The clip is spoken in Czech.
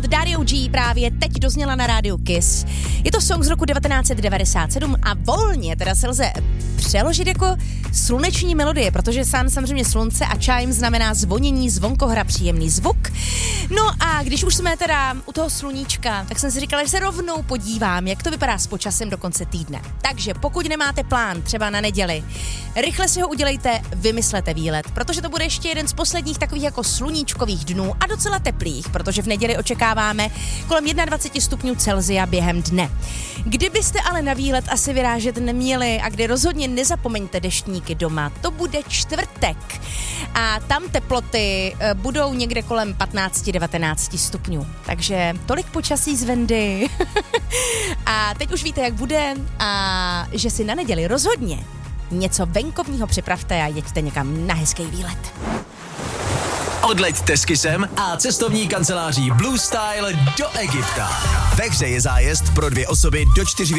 od Dario G právě teď dozněla na rádiu Kiss. Je to song z roku 1997 a volně teda se lze přeložit jako sluneční melodie, protože samozřejmě slunce a chime znamená zvonění, zvonkohra, příjemný zvuk. No a když už jsme teda u toho sluníčka, tak jsem si říkala, že se rovnou podívám, jak to vypadá s počasem do konce týdne. Takže pokud nemáte plán třeba na neděli, rychle si ho udělejte, vymyslete výlet, protože to bude ještě jeden z posledních takových jako sluníčkových dnů a docela teplých, protože v neděli očekáváme kolem 21 stupňů Celsia během dne. Kdybyste ale na výlet asi vyrážet neměli a kdy rozhodně nezapomeňte deštníky doma, to bude čtvrtek a tam teploty budou někde kolem 15-19 stupňů. Takže tolik počasí z Vendy. A teď už víte, jak bude a že si na neděli rozhodně něco venkovního připravte a jeďte někam na hezký výlet. Odleďte s Kissem a cestovní kanceláří Blue Style do Egypta. Ve hře je zájezd pro 2 osoby do 4